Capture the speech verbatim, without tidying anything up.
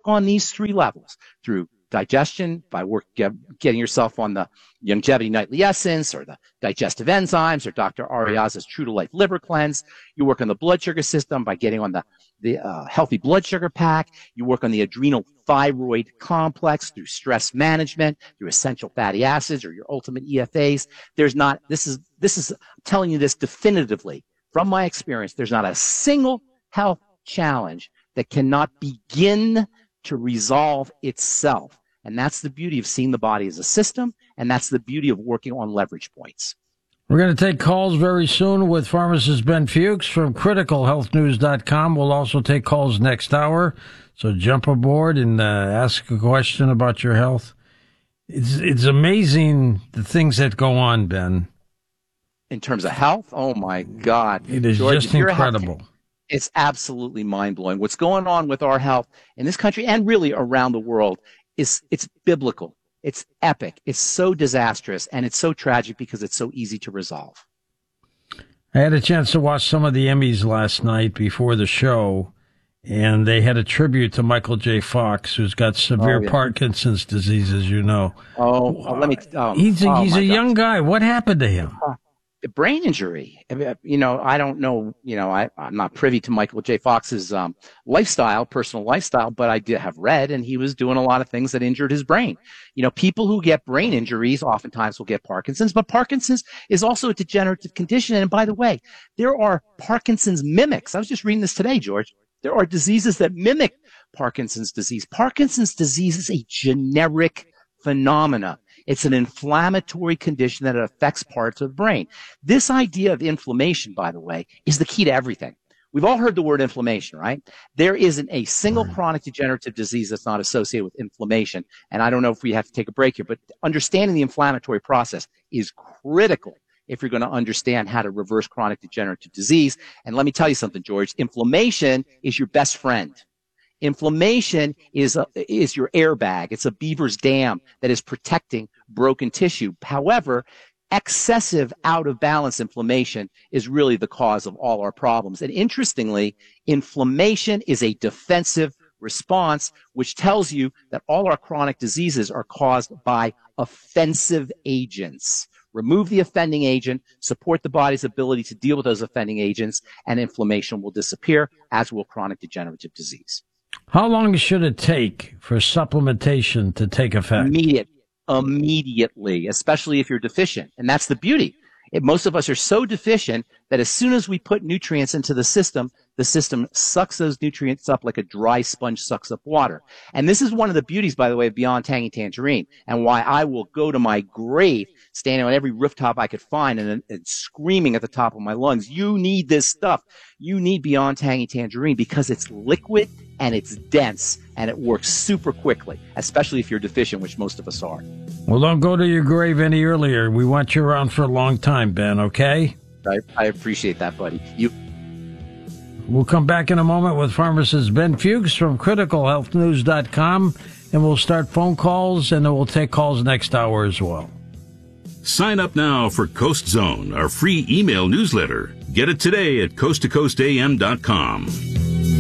on these three levels through digestion, by work, get, getting yourself on the Longevity Nightly Essence or the digestive enzymes or Doctor Ariaza's True to Life Liver Cleanse. You work on the blood sugar system by getting on the, the uh, healthy blood sugar pack. You work on the adrenal thyroid complex through stress management, through essential fatty acids or your ultimate E F As. There's not, this is, this is I'm telling you this definitively from my experience. There's not a single health challenge that cannot begin to resolve itself. And that's the beauty of seeing the body as a system, and that's the beauty of working on leverage points. We're going to take calls very soon with pharmacist Ben Fuchs from critical health news dot com. We'll also take calls next hour, so jump aboard and uh, ask a question about your health. It's it's amazing the things that go on, Ben. In terms of health, oh my God. It is George, just incredible. It's absolutely mind-blowing. What's going on with our health in this country and really around the world is it's biblical. It's epic. It's so disastrous, and it's so tragic because it's so easy to resolve. I had a chance to watch some of the Emmys last night before the show, and they had a tribute to Michael J. Fox, who's got severe oh, yeah. Parkinson's disease, as you know. Oh, uh, let me. Um, he's a, oh, he's a young gosh. guy. What happened to him? Uh, brain injury. You know, I don't know, you know, I, I'm not privy to Michael J. Fox's um, lifestyle, personal lifestyle, but I did have read, and he was doing a lot of things that injured his brain. You know, people who get brain injuries oftentimes will get Parkinson's, but Parkinson's is also a degenerative condition. And by the way, there are Parkinson's mimics. I was just reading this today, George. There are diseases that mimic Parkinson's disease. Parkinson's disease is a generic phenomena. It's an inflammatory condition that affects parts of the brain. This idea of inflammation, by the way, is the key to everything. We've all heard the word inflammation, right? There isn't a single chronic degenerative disease that's not associated with inflammation. And I don't know if we have to take a break here, but understanding the inflammatory process is critical if you're going to understand how to reverse chronic degenerative disease. And let me tell you something, George. Inflammation is your best friend. Inflammation is a, is your airbag. It's a beaver's dam that is protecting broken tissue. However, excessive out of balance inflammation is really the cause of all our problems. And interestingly, inflammation is a defensive response, which tells you that all our chronic diseases are caused by offensive agents. Remove the offending agent, support the body's ability to deal with those offending agents, and inflammation will disappear, as will chronic degenerative disease. How long should it take for supplementation to take effect? Immediate, immediately, especially if you're deficient. And that's the beauty. It, most of us are so deficient that as soon as we put nutrients into the system, the system sucks those nutrients up like a dry sponge sucks up water. And this is one of the beauties, by the way, of Beyond Tangy Tangerine, and why I will go to my grave standing on every rooftop I could find and, and screaming at the top of my lungs, you need this stuff. You need Beyond Tangy Tangerine because it's liquid and it's dense and it works super quickly, especially if you're deficient, which most of us are. Well, don't go to your grave any earlier. We want you around for a long time, Ben, okay? I, I appreciate that, buddy. You. We'll come back in a moment with pharmacist Ben Fuchs from critical health news dot com, and we'll start phone calls, and then we'll take calls next hour as well. Sign up now for Coast Zone, our free email newsletter. Get it today at coast to coast a m dot com.